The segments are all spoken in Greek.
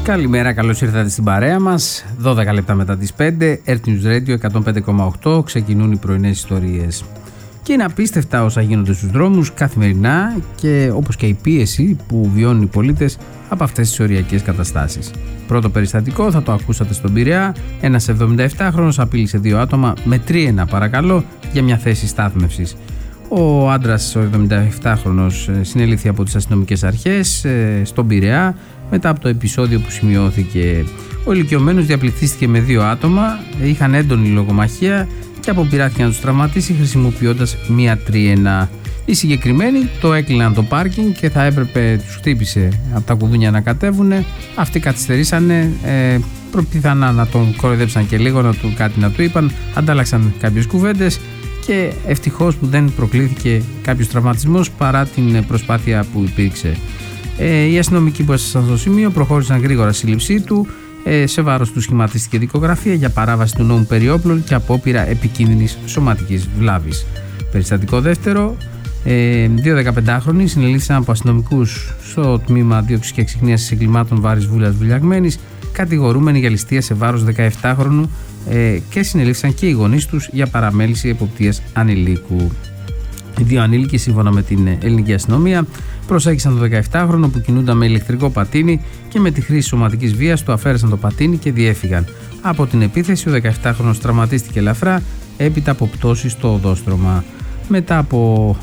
Καλημέρα, καλώς ήρθατε στην παρέα μας. 12 λεπτά μετά τις 5, Earth News Radio 105,8, ξεκινούν οι πρωινές ιστορίες. Και είναι απίστευτα όσα γίνονται στους δρόμους καθημερινά και όπως και η πίεση που βιώνουν οι πολίτες από αυτές τις οριακές καταστάσεις. Πρώτο περιστατικό, θα το ακούσατε στον Πειραιά, ένας 77χρονος απείλησε 2 άτομα με τρίαινα παρακαλώ για μια θέση στάθμευσης. Ο άντρας, ο 77χρονος, συνελήφθη από τις αστυνομικές αρχές στον Πειραιά μετά από το επεισόδιο που σημειώθηκε. Ο ηλικιωμένος διαπληκτίστηκε με 2 άτομα, είχαν έντονη λογομαχία και αποπειράθηκαν να τους τραυματίσει χρησιμοποιώντας μία τρίαινα. Οι συγκεκριμένοι το έκλειναν το πάρκινγκ και θα έπρεπε, τους χτύπησε από τα κουδούνια να κατέβουν. Αυτοί καθυστερήσανε, πιθανά να τον κοροϊδέψαν και λίγο, κάτι να του είπαν, αντάλλαξαν κάποιες κουβέντες και ευτυχώς που δεν προκλήθηκε κάποιος τραυματισμός παρά την προσπάθεια που υπήρξε. Οι αστυνομικοί που έσασαν στο σημείο προχώρησαν γρήγορα στη σύλληψή του. Σε βάρος του σχηματίστηκε δικογραφία για παράβαση του νόμου περί όπλων και απόπειρα επικίνδυνης σωματικής βλάβης. Περιστατικό δεύτερο, 2 15χρονοι συνελήφθησαν από αστυνομικούς στο τμήμα δίωξης και εξυχνίασης εγκλημάτων Βάρης Βούλας Βουλιαγμένης, κατηγορούμενοι για ληστεία σε βάρος 17χρονου και συνελήφθησαν και οι γονείς τους για παραμέληση εποπτείας ανηλίκου. Οι 2 ανήλικοι, σύμφωνα με την ελληνική αστυνομία, προσέγγισαν το 17χρονο που κινούνταν με ηλεκτρικό πατίνι και με τη χρήση σωματικής βίας του αφαίρεσαν το πατίνι και διέφυγαν. Από την επίθεση, ο 17χρονος τραυματίστηκε ελαφρά έπειτα από πτώση στο οδόστρωμα. Μετά από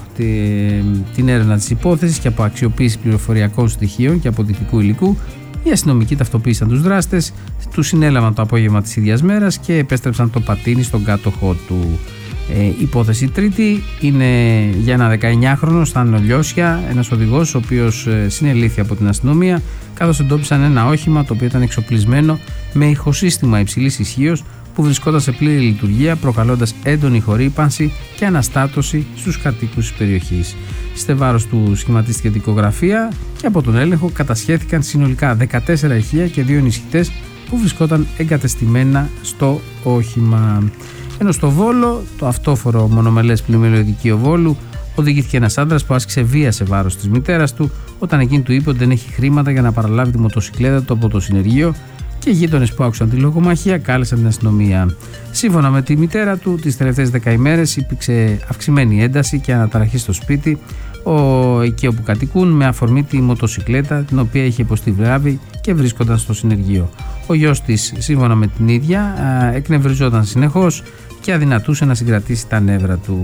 την έρευνα της υπόθεσης και από αξιοποίηση πληροφοριακών στοιχείων και αποδεικτικού υλικού, οι αστυνομικοί ταυτοποίησαν τους δράστες, τους συνέλαβαν το απόγευμα της ίδιας μέρας και επέστρεψαν το πατίνι στον κάτοχό του. Υπόθεση τρίτη είναι για ένα 19χρονο στα Νολιώσια, ένας οδηγός ο οποίος συνελήφθη από την αστυνομία καθώς εντόπισαν ένα όχημα το οποίο ήταν εξοπλισμένο με ηχοσύστημα υψηλής ισχύως που βρισκόταν σε πλήρη λειτουργία, προκαλώντας έντονη χορύπανση και αναστάτωση στους κατοίκους της περιοχής. Στη βάρος του σχηματίστηκε δικογραφία και από τον έλεγχο κατασχέθηκαν συνολικά 14 ηχεία και 2 ενισχυτές που βρισκόταν εγκατεστημένα στο όχημα. Ενώ στο Βόλο, το αυτόφορο μονομελές πλημμυριωδικείο Βόλου, οδηγήθηκε ένας άντρας που άσκησε βία σε βάρος της μητέρας του όταν εκείνη του είπε ότι δεν έχει χρήματα για να παραλάβει τη μοτοσυκλέτα του από το συνεργείο και οι γείτονες που άκουσαν τη λογομαχία κάλεσαν την αστυνομία. Σύμφωνα με τη μητέρα του, τις τελευταίες 10 ημέρες υπήρξε αυξημένη ένταση και αναταραχή στο σπίτι εκεί όπου κατοικούν με αφορμή τη μοτοσυκλέτα την οποία είχε υποστεί βλάβη και βρίσκονταν στο συνεργείο. Ο γιος της, σύμφωνα με την ίδια, εκνευριζόταν συνεχώς και αδυνατούσε να συγκρατήσει τα νεύρα του.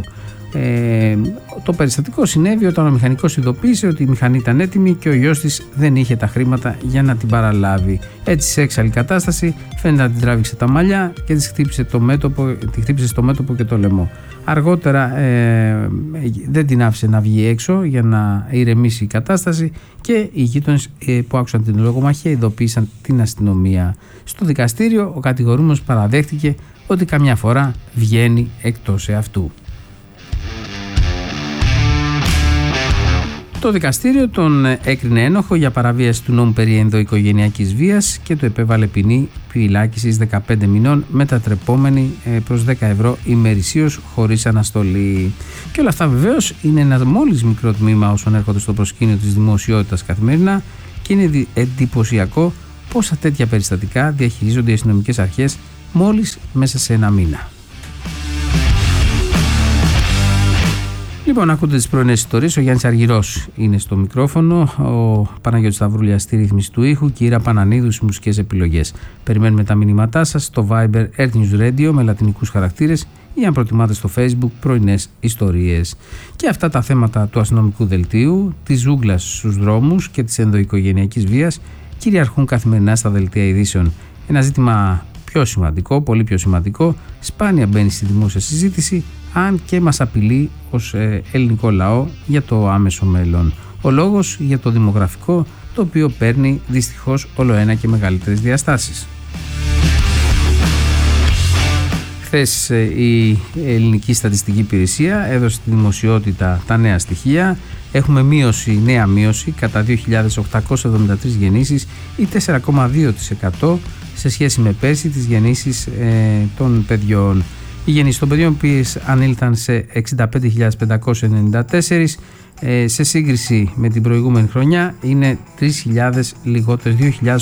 Το περιστατικό συνέβη όταν ο μηχανικός ειδοποίησε ότι η μηχανή ήταν έτοιμη και ο γιος της δεν είχε τα χρήματα για να την παραλάβει. Έτσι, σε έξαλλη κατάσταση, φαίνεται να την τράβηξε τα μαλλιά και τη χτύπησε στο μέτωπο και το λαιμό. Αργότερα δεν την άφησε να βγει έξω για να ηρεμήσει η κατάσταση και οι γείτονες που άκουσαν την λογομαχία ειδοποίησαν την αστυνομία. Στο δικαστήριο, ο κατηγορούμενος παραδέχτηκε ότι καμιά φορά βγαίνει εκτός εαυτού. Το δικαστήριο τον έκρινε ένοχο για παραβίαση του νόμου περί ενδοοικογενειακής βίας και του επέβαλε ποινή φυλάκισης 15 μηνών μετατρεπόμενη προς 10 ευρώ ημερησίως χωρίς αναστολή. Και όλα αυτά βεβαίως είναι ένα μόλις μικρό τμήμα όσων έρχονται στο προσκήνιο της δημοσιότητας καθημερινά και είναι εντυπωσιακό πόσα τέτοια περιστατικά διαχειρίζονται οι αστυνομικές αρχές μόλις μέσα σε ένα μήνα. Λοιπόν, ακούτε τις πρωινές ιστορίες. Ο Γιάννης Αργυρός είναι στο μικρόφωνο, ο Παναγιώτης Σταυρούλιας στη ρύθμιση του ήχου και η Ήρα Πανανίδου στις μουσικές επιλογές. Περιμένουμε τα μηνύματά σας στο Viber Earth News Radio με λατινικούς χαρακτήρες ή αν προτιμάτε στο Facebook πρωινές ιστορίες. Και αυτά τα θέματα του αστυνομικού δελτίου, της ζούγκλας στους δρόμους και της ενδοοικογενειακής βίας κυριαρχούν καθημερινά στα δελτία ειδήσεων. Ένα ζήτημα πιο σημαντικό, πολύ πιο σημαντικό, σπάνια μπαίνει στη δημόσια συζήτηση, αν και μας απειλεί ως ελληνικό λαό για το άμεσο μέλλον. Ο λόγος για το δημογραφικό, το οποίο παίρνει δυστυχώς όλο ένα και μεγαλύτερες διαστάσεις. Χθες η Ελληνική Στατιστική Υπηρεσία έδωσε στη δημοσιότητα τα νέα στοιχεία. Έχουμε νέα μείωση κατά 2.873 γεννήσεις ή 4,2% σε σχέση με πέρσι τις γεννήσεις των παιδιών. Οι γεννήσεις των παιδιών που ανήλθαν σε 65.594 σε σύγκριση με την προηγούμενη χρονιά είναι 3.000 λιγότερες,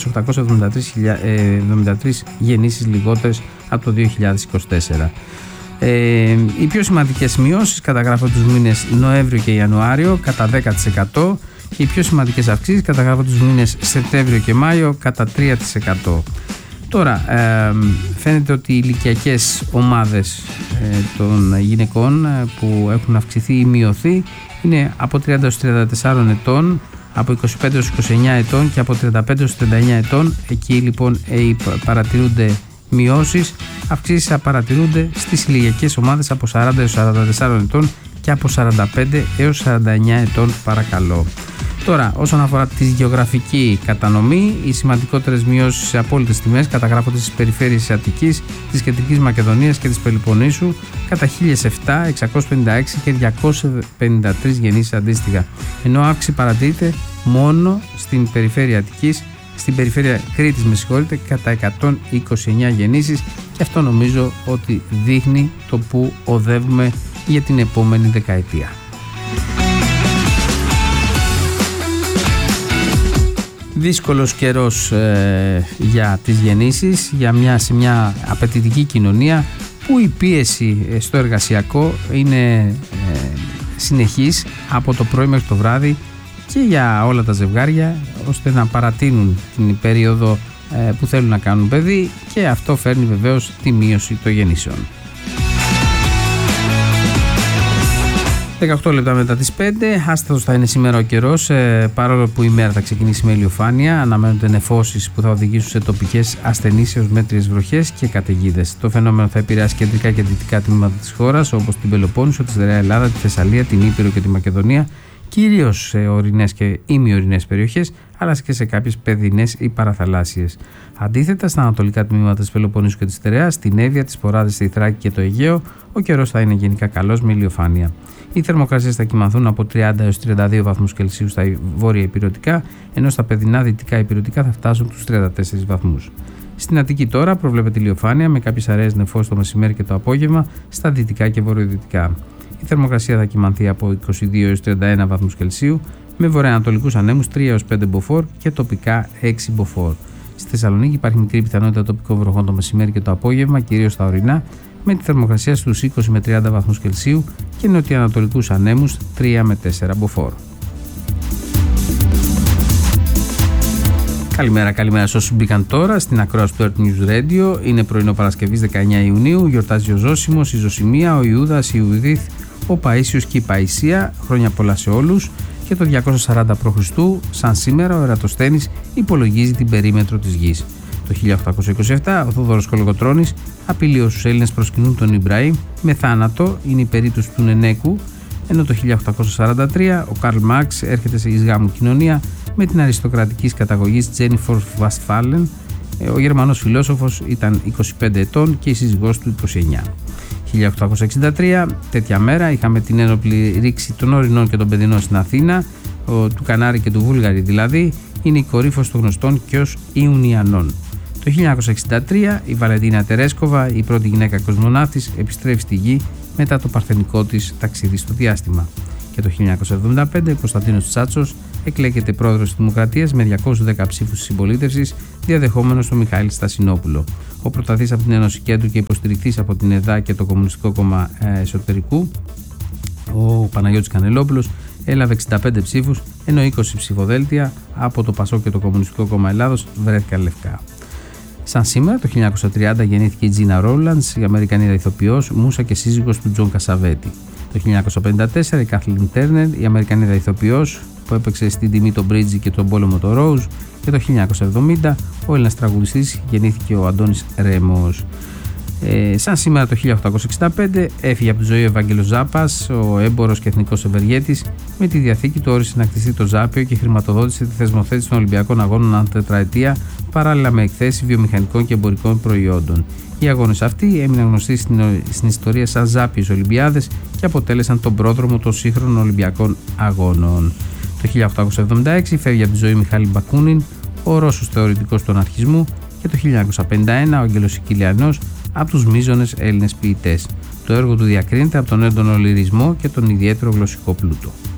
2.873 γεννήσεις λιγότερες από το 2024. Οι πιο σημαντικές μειώσεις καταγράφονται τους μήνες Νοέμβριο και Ιανουάριο κατά 10%. Οι πιο σημαντικές αυξήσεις καταγράφονται τους μήνες Σεπτέμβριο και Μάιο κατά 3%. Τώρα φαίνεται ότι οι ηλικιακές ομάδες των γυναικών που έχουν αυξηθεί ή μειωθεί είναι από 30 έως 34 ετών, από 25 έως 29 ετών και από 35 έως 39 ετών. Εκεί λοιπόν παρατηρούνται μειώσεις. Αυξήσεις παρατηρούνται στις ηλικιακές ομάδες από 40 έως 44 ετών και από 45 έως 49 ετών, παρακαλώ. Τώρα, όσον αφορά τη γεωγραφική κατανομή, οι σημαντικότερες μειώσεις σε απόλυτες τιμές καταγράφονται στις περιφέρειες της Αττικής, της Κεντρικής Μακεδονίας και της Πελοποννήσου κατά 1.007, 656 και 253 γεννήσεις αντίστοιχα. Ενώ αύξηση παρατηρείται μόνο στην περιφέρεια Αττικής, στην περιφέρεια Κρήτης, κατά 129 γεννήσεις, και αυτό νομίζω ότι δείχνει το που οδεύουμε για την επόμενη δεκαετία. Δύσκολος καιρός για τις γεννήσεις, σε μια απαιτητική κοινωνία που η πίεση στο εργασιακό είναι συνεχής από το πρωί μέχρι το βράδυ και για όλα τα ζευγάρια, ώστε να παρατείνουν την περίοδο που θέλουν να κάνουν παιδί, και αυτό φέρνει βεβαίως τη μείωση των γεννήσεων. 18 λεπτά μετά τις 5, άστατος θα είναι σήμερα ο καιρός, παρόλο που η μέρα θα ξεκινήσει με ηλιοφάνεια. Αναμένονται νεφώσεις που θα οδηγήσουν σε τοπικές ασθενείς έως μέτριες βροχές και καταιγίδες. Το φαινόμενο θα επηρεάσει κεντρικά και δυτικά τμήματα της χώρας, όπως την Πελοπόννησο, τη Στερεά Ελλάδα, τη Θεσσαλία, την Ήπειρο και τη Μακεδονία, κυρίως σε ορεινές και ημιορεινές περιοχές, αλλά και σε κάποιες παιδινές ή παραθαλάσσιες. Αντίθετα, στα ανατολικά τμήματα της Πελοποννήσου και της Στερεάς, στην Εύβοια, τις Ποράδες, στη Θράκη και το Αιγαίο, ο καιρός θα είναι γενικά καλός με ηλιοφάνεια. Οι θερμοκρασίες θα κυμανθούν από 30 έως 32 βαθμούς Κελσίου στα βόρεια ηπειρωτικά, ενώ στα παιδινά δυτικά ηπειρωτικά θα φτάσουν τους 34 βαθμούς. Στην Αττική τώρα προβλέπεται ηλιοφάνεια με κάποιες αραιές νεφώσεις το μεσημέρι και το απόγευμα στα δυτικά και βορειοδυτικά. Η θερμοκρασία θα κυμανθεί από 22 έως 31 βαθμούς Κελσίου, με βορειοανατολικούς ανέμους 3 έως 5 μποφόρ και τοπικά 6 μποφόρ. Στη Θεσσαλονίκη υπάρχει μικρή πιθανότητα τοπικών βροχών το μεσημέρι και το απόγευμα, κυρίως στα ορεινά, με τη θερμοκρασία στους 20 με 30 βαθμούς Κελσίου και νοτιοανατολικούς ανέμους 3 με 4 μποφόρ. Καλημέρα σε όσους μπήκαν τώρα στην ακρόαση του Earth News Radio. Είναι πρωινό Παρασκευής 19 Ιουνίου, γιορτάζει ο Ζώσιμος, η Ζωσιμία, ο Ιούδας, η Ιουδίθ, ο Παΐσιος και η Παϊσία. Χρόνια πολλά σε όλους. Και το 240 π.Χ., σαν σήμερα, ο Ερατοσθένης υπολογίζει την περίμετρο της γης. Το 1827 ο Θόδωρος Κολοκοτρώνης απειλεί όσους Έλληνες προσκυνούν τον Ιμπραήμ με θάνατο, είναι η περίπτωση του Νενέκου, ενώ το 1843 ο Καρλ Μάρξ έρχεται σε γάμου κοινωνία με την αριστοκρατικής καταγωγής Τζένιφορ Βαστφάλεν. Ο Γερμανός φιλόσοφος ήταν 25 ετών και η σύζυγός του 29. 1863, τέτοια μέρα, είχαμε την ένοπλη ρήξη των Ορεινών και των Παιδινών στην Αθήνα, του Κανάρη και του Βούλγαρη δηλαδή, είναι η κορύφωση των γνωστών και ως Ιουνιανών. Το 1963 η Βαλεντίνα Τερέσκοβα, η πρώτη γυναίκα κοσμοναύτης, επιστρέφει στη Γη μετά το παρθενικό της ταξίδι στο διάστημα. Και το 1975 ο Κωνσταντίνος Τσάτσος εκλέγεται πρόεδρος της Δημοκρατίας με 210 ψήφους της συμπολίτευσης, διαδεχόμενος τον Μιχαήλ Στασινόπουλο. Ο πρωταθής από την Ένωση Κέντρου και υποστηρικτής από την ΕΔΑ και το Κομμουνιστικό Κόμμα Εσωτερικού, ο Παναγιώτης Κανελόπουλος, έλαβε 65 ψήφους, ενώ 20 ψηφοδέλτια από το ΠΑΣΟΚ και το Κομμουνιστικό Κόμμα Ελλάδος βρέθηκαν λευκά. Σαν σήμερα, το 1930 γεννήθηκε η Τζίνα Ρόλαντς, η Αμερικανίδα ηθοποιός, μούσα και σύζυγος του Τζον Κασαβέτη. Το 1954 η Κάθλιν Τέρνερ, η Αμερικανίδα ηθοποιός, που έπαιξε στην τιμή τον Μπρίτζι και τον πόλεμο το Ρόουζ. Και το 1970 ο Έλληνας τραγουδιστής γεννήθηκε ο Αντώνης Ρέμος. Σαν σήμερα το 1865 έφυγε από τη ζωή ο Ευάγγελος Ζάπας, ο έμπορος και εθνικός ευεργέτης. Με τη διαθήκη του όρισε να κτιστεί το Ζάπιο και χρηματοδότησε τη θεσμοθέτηση των Ολυμπιακών Αγώνων ανά τετραετία, παράλληλα με εκθέσεις βιομηχανικών και εμπορικών προϊόντων. Οι αγώνες αυτοί έμειναν γνωστοί στην ιστορία σαν Ζάπιες Ολυμπιάδες και αποτέλεσαν τον πρόδρομο των σύγχρονων Ολυμπιακών Αγώνων. Το 1876 φεύγει από τη ζωή Μιχάλη Μπακούνιν, ο Ρώσος θεωρητικός του αναρχισμού, και το 1951 ο Άγγελος Σικηλιανός, από τους μείζονες Έλληνες ποιητές. Το έργο του διακρίνεται από τον έντονο λυρισμό και τον ιδιαίτερο γλωσσικό πλούτο.